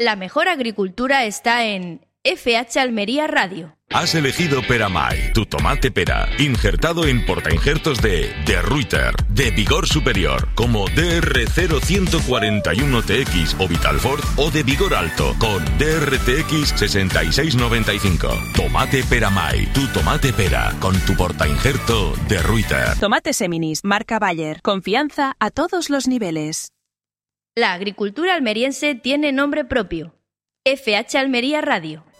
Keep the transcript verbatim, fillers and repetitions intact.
La mejor agricultura está en F H Almería Radio. Has elegido Peramay, tu tomate pera, injertado en portainjertos de De Ruyter, de vigor superior, como D R cero uno cuatro uno T X o Vitalfort, o de vigor alto, con D R T X sesenta y seis noventa y cinco. Tomate Peramay, tu tomate pera, con tu portainjerto De Ruyter. Tomate Seminis, marca Bayer. Confianza a todos los niveles. La agricultura almeriense tiene nombre propio. F H Almería Radio.